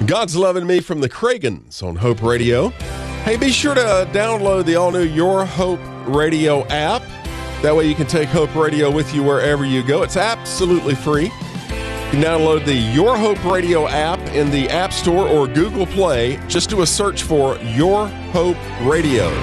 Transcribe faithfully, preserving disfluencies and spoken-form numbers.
God's Loving Me from the Cragans on Hope Radio. Hey, be sure to download the all-new Your Hope Radio app. That way you can take Hope Radio with you wherever you go. It's absolutely free. You can download the Your Hope Radio app in the App Store or Google Play. Just do a search for Your Hope Radio.